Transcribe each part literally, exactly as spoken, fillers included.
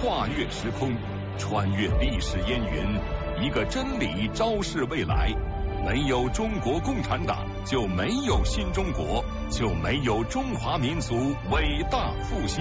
跨越时空，穿越历史烟云，一个真理昭示未来。没有中国共产党，就没有新中国，就没有中华民族伟大复兴。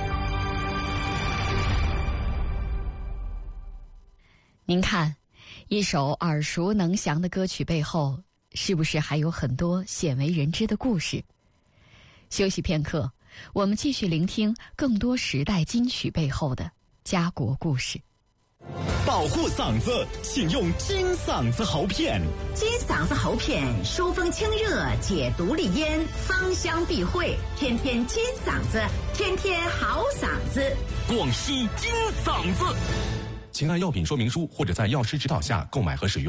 您看，一首耳熟能详的歌曲背后，是不是还有很多鲜为人知的故事？休息片刻，我们继续聆听更多时代金曲背后的家国故事。 保护嗓子，请用金嗓子喉片。 金嗓子喉片疏风清热，解毒利咽，芳香避秽，天天金嗓子，天天好嗓子。 广西金嗓子，请按药品说明书或者在药师指导下购买和使用。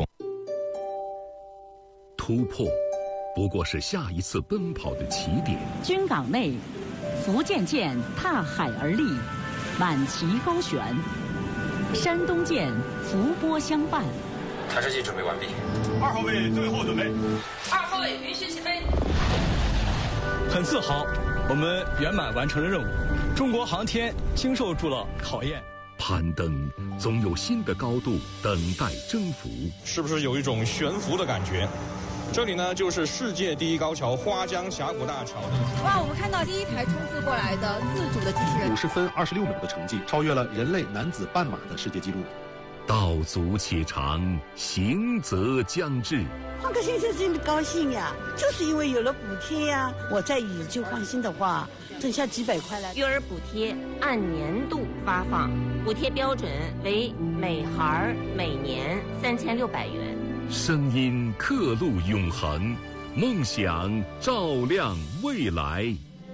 突破不过是下一次奔跑的起点。 军港内，福建舰踏海而立，满旗高悬。山东舰伏波相伴。 弹射器准备完毕。 二号位最后准备。 二号位允许起飞。 很自豪，我们圆满完成了任务。中国航天经受住了考验。 攀登总有新的高度等待征服。 是不是有一种悬浮的感觉？这里呢，就是世界第一高桥花江峡谷大桥。 哇，我们看到第一台冲刺过来的自主的机器人， 五十分二十六秒的成绩，超越了人类男子半马的世界纪录。 道阻且长，行则将至。 换个先生真的高兴呀，就是因为有了补贴呀。我在以旧换新的话，挣下几百块来。 育儿补贴按年度发放，补贴标准为每孩每年三千六百元。 声音刻录永恒，梦想照亮未来。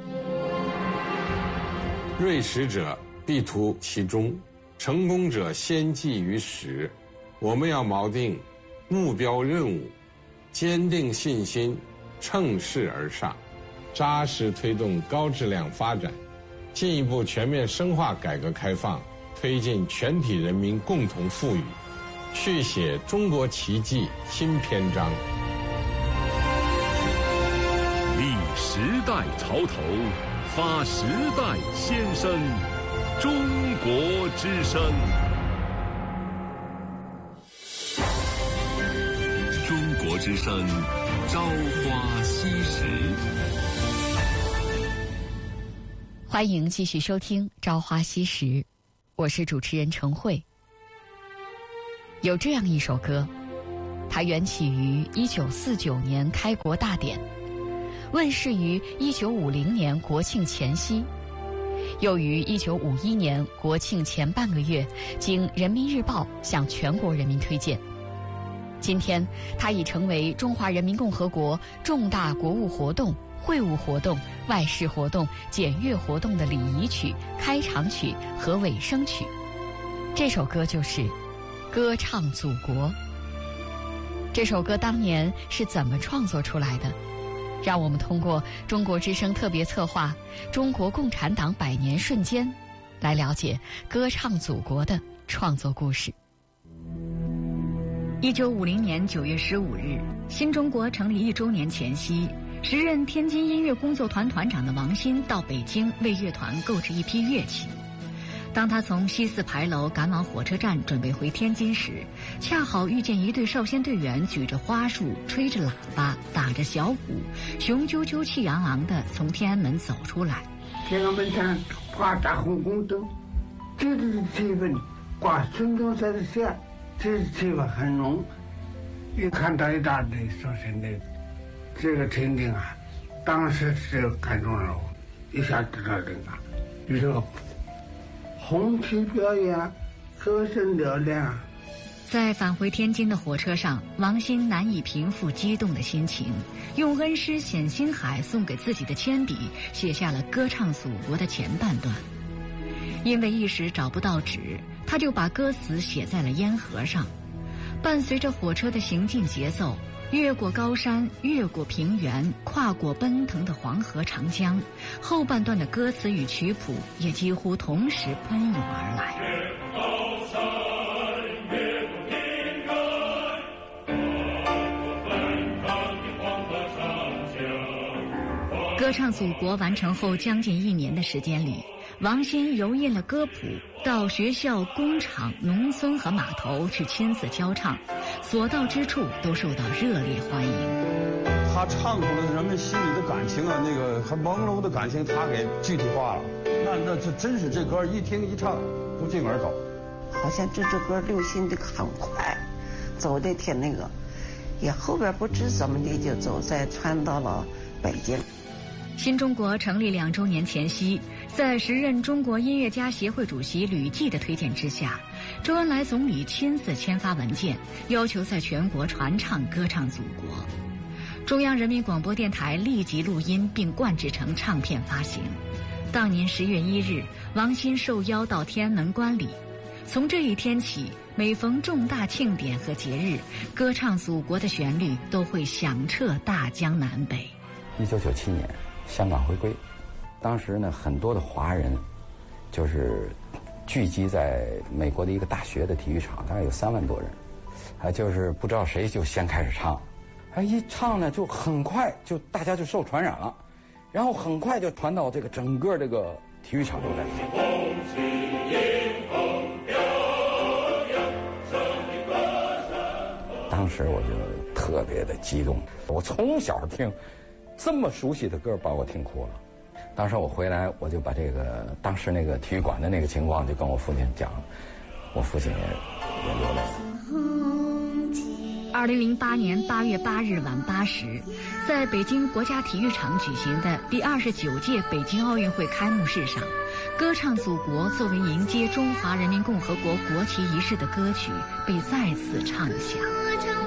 锐识者必图其中，成功者先记于始。我们要锚定目标任务，坚定信心，乘势而上，扎实推动高质量发展，进一步全面深化改革开放，推进全体人民共同富裕，续写中国奇迹新篇章。 立时代潮头，发时代先声，中国之声。中国之声，朝花夕拾。 欢迎继续收听《朝花夕拾》，我是主持人程慧。有这样一首歌，它缘起于一九四九年开国大典，问世于一九五零年国庆前夕，又于一九五一年国庆前半个月经人民日报向全国人民推荐。今天它已成为中华人民共和国重大国务活动、会务活动、外事活动、检阅活动的礼仪曲、开场曲和尾声曲。这首歌就是《歌唱祖国》。这首歌当年是怎么创作出来的？让我们通过中国之声特别策划《中国共产党百年瞬间》来了解《歌唱祖国》的创作故事。 一九五零年九月十五日，新中国成立一周年前夕，时任天津音乐工作团团长的王新到北京为乐团购置一批乐器。当他从西四牌楼赶往火车站准备回天津时，恰好遇见一队少先队员举着花束，吹着喇叭，打着小鼓，雄赳赳气昂昂地从天安门走出来。 天安门上挂大红宫灯，这就是气氛，挂孙中山的像，这气氛很浓。一看到一大队少先队，这个情景啊，当时是感动了我，一下知道这个，这个红旗表演，歌声嘹亮。 在返回天津的火车上，王新难以平复激动的心情，用恩师冼星海送给自己的铅笔写下了《歌唱祖国》的前半段。因为一时找不到纸，他就把歌词写在了烟盒上。伴随着火车的行进节奏，越过高山，越过平原，跨过奔腾的黄河长江，后半段的歌词与曲谱也几乎同时喷涌而来。歌唱祖国完成后将近一年的时间里， 王鑫油印了歌谱，到学校、工厂、农村和码头去亲自教唱，所到之处都受到热烈欢迎。 他唱出了人们心里的感情啊，那个还朦胧的感情，他给具体化了。那那这真是这歌一听一唱不胫而走， 好像这首歌流行的很快，走的挺那个，也后边不知怎么的就走在传到了北京。 新中国成立两周年前夕，在时任中国音乐家协会主席吕骥的推荐之下，周恩来总理亲自签发文件，要求在全国传唱歌唱祖国。中央人民广播电台立即录音并灌制成唱片发行。当年十月一日，王鑫受邀到天安门观礼。从这一天起，每逢重大庆典和节日，歌唱祖国的旋律都会响彻大江南北。 一九九七年，香港回归，当时呢，很多的华人就是聚集在美国的一个大学的体育场，大概有三万多人，还就是不知道谁就先开始唱，哎，一唱呢就很快就大家就受传染了，然后很快就传到这个整个这个体育场都在唱。当时我就特别的激动，我从小听这么熟悉的歌，把我听哭了。当时我回来，我就把这个当时那个体育馆的那个情况就跟我父亲讲，我父亲也也流泪了。 二零零八年八月八日晚八时，在北京国家体育场举行的第二十九届北京奥运会开幕式上，歌唱祖国作为迎接中华人民共和国国旗仪式的歌曲被再次唱响。